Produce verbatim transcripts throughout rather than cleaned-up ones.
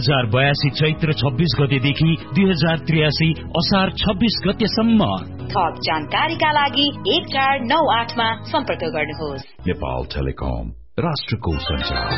हजार बयासी चैत्र छब्बीस गतेदेखि दुई हजार त्रियासी असार छब्बीस गतेसम्म। थप जानकारीका लागि एक चार नौ आठमा सम्पर्क गर्नुहोस्। नेपाल टेलिकम, राष्ट्रको सञ्चार।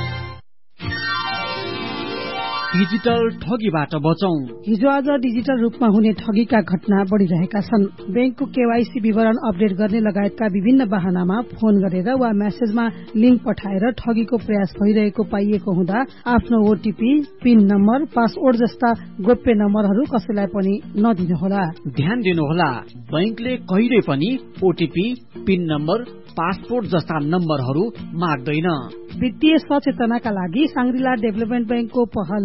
डिजिटल ठगीबाट बचौं। हिजो आज डिजिटल रूपमा हुने ठगीका घटना बढ़िरहेका छन्। बैंकको केवाईसी विवरण अपडेट गर्ने लगायतका विभिन्न बहानामा फोन गरेर वा मेसेजमा लिंक पठाएर ठगीको प्रयास भइरहेको पाइएको हुँदा आफ्नो ओटीपी, पिन नम्बर, पासवर्ड जस्ता गोप्य नम्बरहरू कसैलाई पनि नदिनुहोला। ध्यान दिनुहोला, बैंकले कहिल्यै पनि ओटीपी, पिन नम्बर, पासपोर्ट जस्ता नम्बरहरू माग्दैन। वित्तीय सचेतनाका लागि सांग्रिला डेभलपमेन्ट बैंकको पहल।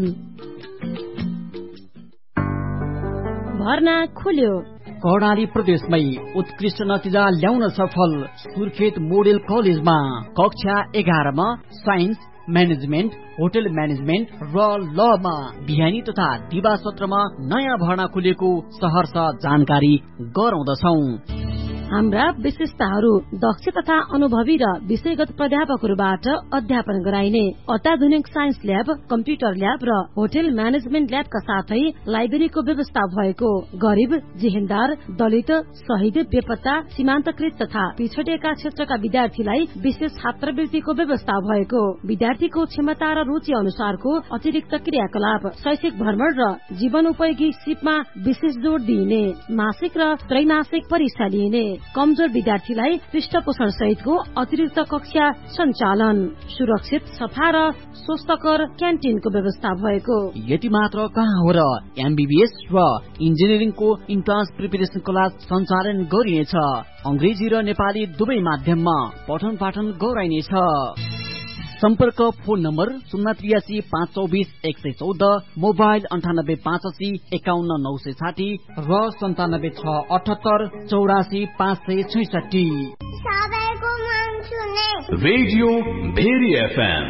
भर्ना खुल्यो। कर्णाली प्रदेशमै उत्कृष्ट नतिजा ल्याउन सफल सुर्खेत मोडेल कलेजमा कक्षा एघारमा साइन्स, म्यानेजमेन्ट, होटल म्यानेजमेन्ट र लमा बिहानी तथा दिवा सत्रमा नयाँ भर्ना खुलेको सहर्ष जानकारी गराउँदछौ। हाम्रा विशेषताहरू दक्ष तथा अनुभवी र विषयगत प्राध्यापकहरूबाट अध्यापन गराइने अत्याधुनिक साइन्स ल्याब, कम्प्युटर ल्याब र होटल म्यानेजमेन्ट ल्याबका साथै लाइब्रेरीको व्यवस्था भएको, गरीब, जेहेन्दार, दलित, शहीद, बेपत्ता, सीमान्तकृत तथा पिछडिएका क्षेत्रका विद्यार्थीलाई विशेष छात्रवृत्तिको व्यवस्था भएको, विद्यार्थीको क्षमता र रुचि अनुसारको अतिरिक्त क्रियाकलाप, शैक्षिक भ्रमण र जीवन उपयोगी सिपमा विशेष जोड़ दिइने, मासिक र त्रैमासिक परीक्षा लिइने, कमजोर विद्यार्थीलाई पृष्ठपोषण सहितको अतिरिक्त कक्षा सञ्चालन, सुरक्षित, सफा र स्वस्थकर क्यान्टिनको व्यवस्था भएको। यति मात्र कहाँ हो र एमबीबीएस र इन्जिनियरिङको इन्ट्रान्स प्रिपरेसन क्लास सञ्चालन गरिनेछ। अंग्रेजी र नेपाली दुवै माध्यममा पठन पाठन गराइनेछ। सम्पर्क फोन नम्बर शून्य त्रियासी पाँच चौबिस एक सय चौध, मोबाइल अन्ठानब्बे पाँच असी एकाउन्न नौ सय साठी र सन्तानब्बे छ अठहत्तर चौरासी पाँच सय छैसठी। Radio very FM.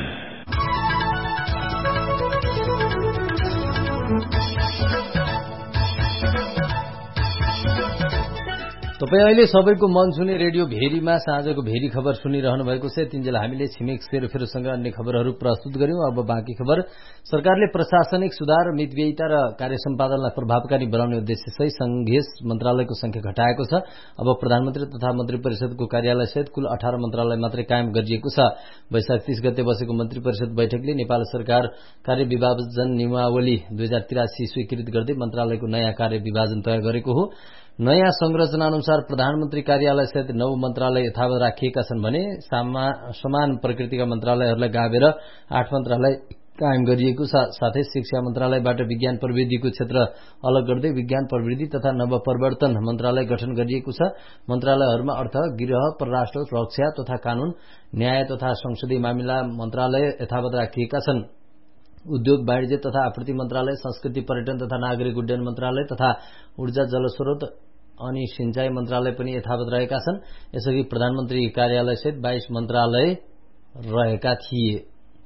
तपाईँ अहिले सबैको मन छुने रेडियो भेरीमा साँझको भेरी खबर सुनिरहनु भएको छ। तिनजेल हामीले छिमेक सेरोफेरोसँग अन्य खबरहरू प्रस्तुत गर्यौं। अब बाँकी खबर। सरकारले प्रशासनिक सुधार, मितव्ययिता र कार्य सम्पादनलाई प्रभावकारी बनाउने उद्देश्यसहित संघीय मन्त्रालयको संख्या घटाएको छ। अब प्रधानमन्त्री तथा मन्त्री परिषदको कार्यालय सहित कुल अठार मन्त्रालय मात्रै कायम गरिएको छ। वैशाख तीस गते बसेको मन्त्री परिषद बैठकले नेपाल सरकार कार्य विभाजन नियमावली दुई हजार तिरासी स्वीकृत गर्दै मन्त्रालयको नयाँ कार्य विभाजन तय गरेको हो। नयाँ संरचना अनुसार प्रधानमन्त्री कार्यालय सहित नौ मन्त्रालय यथावत राखिएका छन् भने समान प्रकृतिका मन्त्रालयहरूलाई गाभेर आठ मन्त्रालय कायम गरिएको छ। साथै शिक्षा मन्त्रालयबाट विज्ञान प्रविधिको क्षेत्र अलग गर्दै विज्ञान प्रविधि तथा नवप्रवर्तन मन्त्रालय गठन गरिएको छ। मन्त्रालयहरूमा अर्थ, गृह, परराष्ट्र, रक्षा तथा कानून, न्याय तथा संसदीय मामिला मन्त्रालय यथावत राखिएका छन्। उद्योग, वाणिज्य तथा आपूर्ति मन्त्रालय, संस्कृति, पर्यटन तथा नागरिक उड्डयन मन्त्रालय तथा ऊर्जा, जलस्रोत अनि सिंचाई मन्त्रालय पनि यथावत रहेका छन्। यसअघि प्रधानमन्त्री कार्यालय सहित बाइस मन्त्रालय रहेका थिए।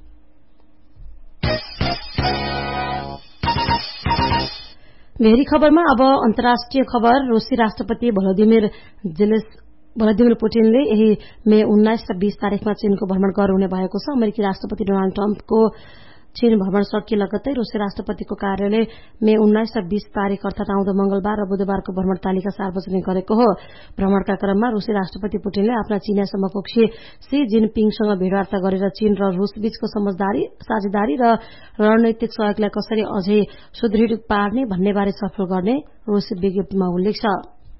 भेरी खबरमा अब अन्तर्राष्ट्रिय खबर। रूसी राष्ट्रपति भ्लादिमिर जेलेस भ्लादिमिर पुटिनले यही मे उन्नाइस र बीस तारिकमा चीनको भ्रमण गर्नुहुने भएको छ। अमेरिकी राष्ट्रपति डोनाल्ड ट्रम्पको चीन भ्रमण सकिए लगत्तै रूसी राष्ट्रपतिको कार्यालय मे उन्नाइस र बीस तारिक अर्थात आउँदो मंगलबार र बुधबारको भ्रमण तालिका सार्वजनिक गरेको हो। भ्रमणका क्रममा रूसी राष्ट्रपति पुटिनले आफ्ना चीनिया समकक्षी सी जिनपिङसँग भेटवार्ता गरेर चीन र रूस बीचको समझदारी, साझेदारी र रणनैतिक सहयोगलाई कसरी अझै सुदृढ पार्ने भन्नेबारे छलफल गर्ने रूसी विज्ञप्तिमा उल्लेख छ।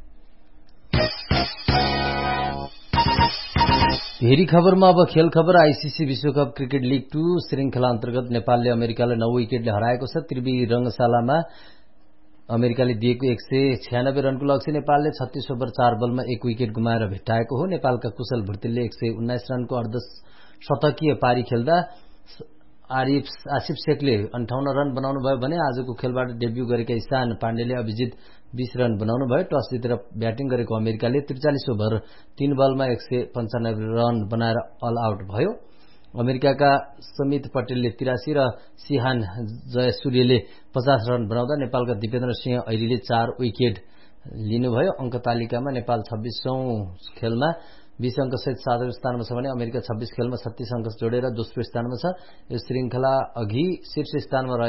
भेरी खबरमा अब खेल खबर। आईसीसी विश्वकप क्रिकेट लीग टू श्रृंखला अन्तर्गत नेपालले अमेरिकालाई नौ विकेटले हराएको छ। त्रिवी रंगशालामा अमेरिकाले दिएको एक सय छ्यानब्बे रनको लक्ष्य नेपालले छत्तीस ओभर चार बलमा एक विकेट गुमाएर भेट्टाएको हो। नेपालका कुशल भुर्तेलले एक सय उन्नाइस रनको अर्धशतकीय पारी खेल्दा आरिफ आसिफ शेखले अन्ठाउन्न रन बनाउनु भयो भने आजको खेलबाट डेब्यू गरेका ईशान पाण्डेले अभिजित बीस रन बनाउनु भयो। टस जितेर ब्याटिङ गरेको अमेरिकाले त्रिचालिस ओभर तीन बलमा एक सय पञ्चानब्बे रन बनाएर अल आउट भयो। अमेरिकाका समित पटेलले तिरासी र सिहान जयसूर्यले पचास रन बनाउँदा नेपालका दिपेन्द्र सिंह ऐरीले चार विकेट लिनुभयो। अंक तालिकामा नेपाल छब्बीसौं खेलमा बीस अंक सहित सातौं स्थानमा छ भने अमेरिका छब्बीस खेलमा छत्तीस अंक जोडेर दोस्रो स्थानमा छ। यो श्रृंखला अघि शीर्ष स्थानमा